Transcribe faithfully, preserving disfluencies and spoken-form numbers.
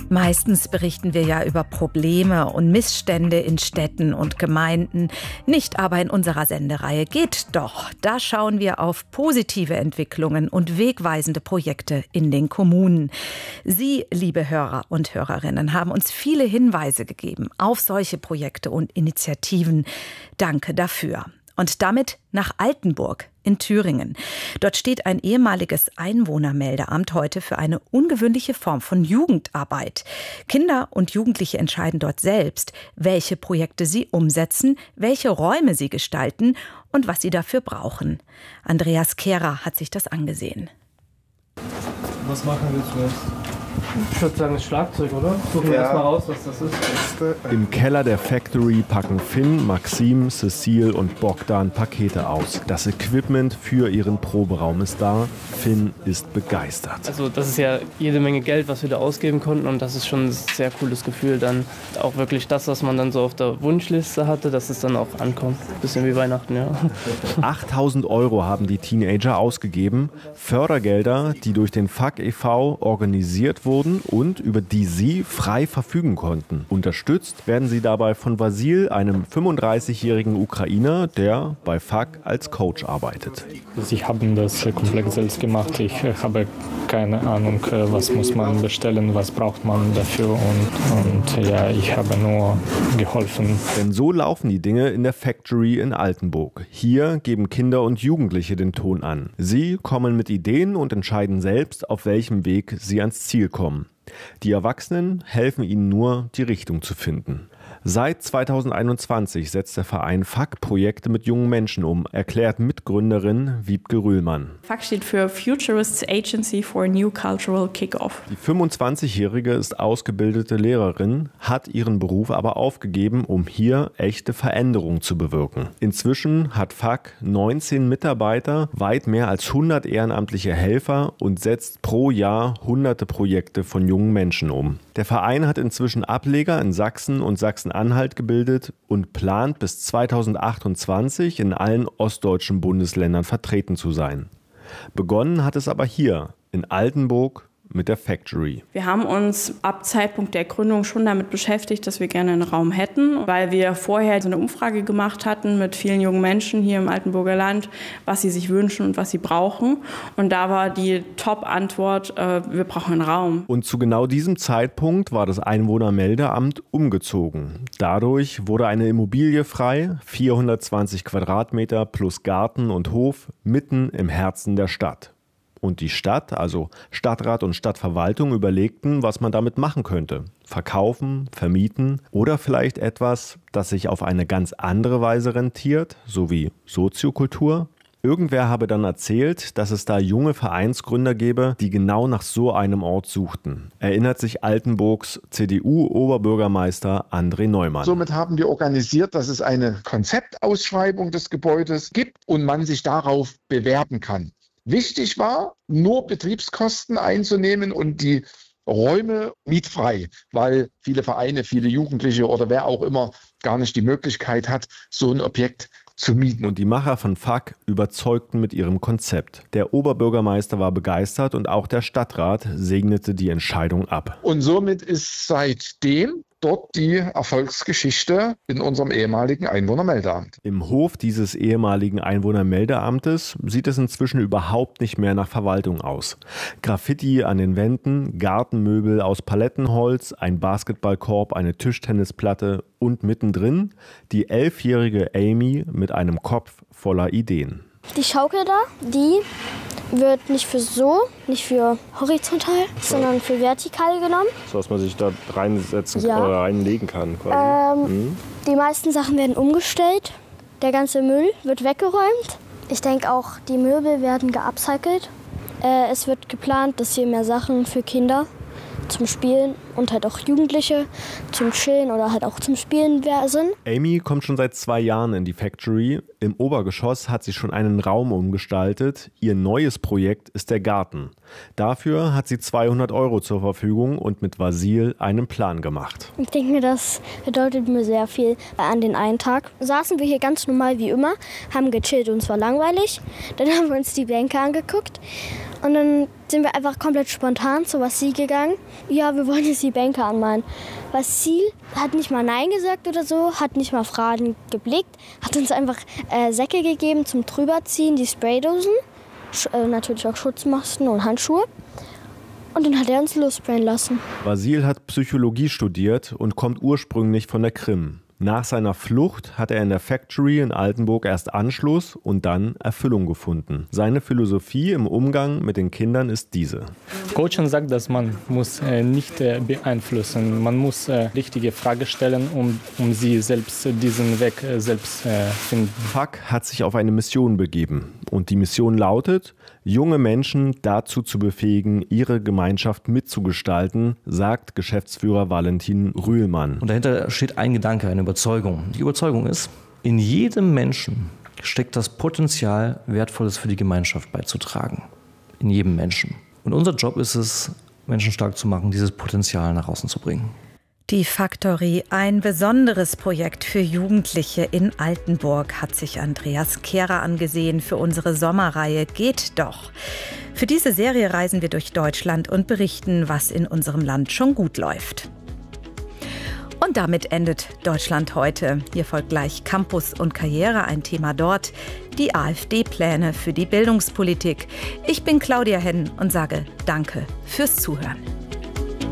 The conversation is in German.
Meistens berichten wir ja über Probleme und Missstände in Städten und Gemeinden. Nicht aber in unserer Sendereihe Geht doch. Da schauen wir auf positive Entwicklungen und wegweisende Projekte in den Kommunen. Sie, liebe Hörer und Hörerinnen, haben uns viele Hinweise gegeben auf solche Projekte und Initiativen. Danke dafür. Und damit nach Altenburg in Thüringen. Dort steht ein ehemaliges Einwohnermeldeamt heute für eine ungewöhnliche Form von Jugendarbeit. Kinder und Jugendliche entscheiden dort selbst, welche Projekte sie umsetzen, welche Räume sie gestalten und was sie dafür brauchen. Andreas Kehrer hat sich das angesehen. Was machen wir zuerst? Ich würde sagen, das Schlagzeug, oder? Suchen wir Ja. erstmal raus, was das ist. Im Keller der Factory packen Finn, Maxim, Cecile und Bogdan Pakete aus. Das Equipment für ihren Proberaum ist da. Finn ist begeistert. Also das ist ja jede Menge Geld, was wir da ausgeben konnten, und das ist schon ein sehr cooles Gefühl, dann auch wirklich das, was man dann so auf der Wunschliste hatte, dass es dann auch ankommt. Bisschen wie Weihnachten, ja. achttausend Euro haben die Teenager ausgegeben. Fördergelder, die durch den F A K e V organisiert wurden und über die sie frei verfügen konnten. Unterstützt werden sie dabei von Vasil, einem fünfunddreißigjährigen Ukrainer, der bei F A K als Coach arbeitet. Sie haben das komplett selbst gemacht. Ich habe keine Ahnung, was muss man bestellen, was braucht man dafür, und, und ja, ich habe nur geholfen. Denn so laufen die Dinge in der Factory in Altenburg. Hier geben Kinder und Jugendliche den Ton an. Sie kommen mit Ideen und entscheiden selbst, auf welchem Weg sie ans Ziel kommen. Die Erwachsenen helfen ihnen nur, die Richtung zu finden. Seit zweitausendeinundzwanzig setzt der Verein F A K Projekte mit jungen Menschen um, erklärt Mitgründerin Wiebke Rühlmann. F A K steht für Futurists Agency for a New Cultural Kick-Off. Die fünfundzwanzigjährige ist ausgebildete Lehrerin, hat ihren Beruf aber aufgegeben, um hier echte Veränderungen zu bewirken. Inzwischen hat F A K neunzehn Mitarbeiter, weit mehr als hundert ehrenamtliche Helfer und setzt pro Jahr hunderte Projekte von jungen Menschen um. Der Verein hat inzwischen Ableger in Sachsen und Sachsen-Anhalt gebildet und plant bis zweitausendachtundzwanzig in allen ostdeutschen Bundesländern vertreten zu sein. Begonnen hat es aber hier in Altenburg mit der Factory. Wir haben uns ab Zeitpunkt der Gründung schon damit beschäftigt, dass wir gerne einen Raum hätten, weil wir vorher so eine Umfrage gemacht hatten mit vielen jungen Menschen hier im Altenburger Land, was sie sich wünschen und was sie brauchen. Und da war die Top-Antwort, äh, wir brauchen einen Raum. Und zu genau diesem Zeitpunkt war das Einwohnermeldeamt umgezogen. Dadurch wurde eine Immobilie frei, vierhundertzwanzig Quadratmeter plus Garten und Hof, mitten im Herzen der Stadt. Und die Stadt, also Stadtrat und Stadtverwaltung, überlegten, was man damit machen könnte. Verkaufen, vermieten oder vielleicht etwas, das sich auf eine ganz andere Weise rentiert, sowie Soziokultur. Irgendwer habe dann erzählt, dass es da junge Vereinsgründer gäbe, die genau nach so einem Ort suchten. Erinnert sich Altenburgs C D U-Oberbürgermeister André Neumann. Somit haben wir organisiert, dass es eine Konzeptausschreibung des Gebäudes gibt und man sich darauf bewerben kann. Wichtig war, nur Betriebskosten einzunehmen und die Räume mietfrei, weil viele Vereine, viele Jugendliche oder wer auch immer gar nicht die Möglichkeit hat, so ein Objekt zu mieten. Und die Macher von F A K überzeugten mit ihrem Konzept. Der Oberbürgermeister war begeistert und auch der Stadtrat segnete die Entscheidung ab. Und somit ist seitdem dort die Erfolgsgeschichte in unserem ehemaligen Einwohnermeldeamt. Im Hof dieses ehemaligen Einwohnermeldeamtes sieht es inzwischen überhaupt nicht mehr nach Verwaltung aus. Graffiti an den Wänden, Gartenmöbel aus Palettenholz, ein Basketballkorb, eine Tischtennisplatte und mittendrin die elfjährige Amy mit einem Kopf voller Ideen. Die Schaukel da, die wird nicht für so, nicht für horizontal, sondern für vertikal genommen. So dass man sich da reinsetzen Ja. oder reinlegen kann. Quasi. Ähm, Mhm. Die meisten Sachen werden umgestellt. Der ganze Müll wird weggeräumt. Ich denke auch, die Möbel werden geupcycelt. Äh, es wird geplant, dass hier mehr Sachen für Kinder zum Spielen und halt auch Jugendliche zum Chillen oder halt auch zum Spielen sind. Amy kommt schon seit zwei Jahren in die Factory. Im Obergeschoss hat sie schon einen Raum umgestaltet. Ihr neues Projekt ist der Garten. Dafür hat sie zweihundert Euro zur Verfügung und mit Vasil einen Plan gemacht. Ich denke mir, das bedeutet mir sehr viel. An den einen Tag saßen wir hier ganz normal wie immer, haben gechillt und es war langweilig. Dann haben wir uns die Bänke angeguckt Und dann sind wir einfach komplett spontan zu Vasil gegangen. Ja, wir wollen jetzt die Bänke anmalen. Vasil hat nicht mal Nein gesagt oder so, hat nicht mal Fragen geblickt, hat uns einfach äh, Säcke gegeben zum Drüberziehen, die Spraydosen, Sch- äh, natürlich auch Schutzmasken und Handschuhe. Und dann hat er uns lossprayen lassen. Vasil hat Psychologie studiert und kommt ursprünglich von der Krim. Nach seiner Flucht hat er in der Factory in Altenburg erst Anschluss und dann Erfüllung gefunden. Seine Philosophie im Umgang mit den Kindern ist diese. Coaching sagt, dass man muss äh, nicht äh, beeinflussen. Man muss äh, richtige Fragen stellen, um, um sie selbst äh, diesen Weg äh, selbst äh, finden. Fuck hat sich auf eine Mission begeben. Und die Mission lautet, junge Menschen dazu zu befähigen, ihre Gemeinschaft mitzugestalten, sagt Geschäftsführer Valentin Rühlmann. Und dahinter steht ein Gedanke, eine Überzeugung. Die Überzeugung ist, in jedem Menschen steckt das Potenzial, Wertvolles für die Gemeinschaft beizutragen. In jedem Menschen. Und unser Job ist es, Menschen stark zu machen, dieses Potenzial nach außen zu bringen. Die Factory, ein besonderes Projekt für Jugendliche in Altenburg, hat sich Andreas Kehrer angesehen für unsere Sommerreihe Geht doch. Für diese Serie reisen wir durch Deutschland und berichten, was in unserem Land schon gut läuft. Und damit endet Deutschland heute. Hier folgt gleich Campus und Karriere, ein Thema dort, die AfD-Pläne für die Bildungspolitik. Ich bin Claudia Henn und sage Danke fürs Zuhören.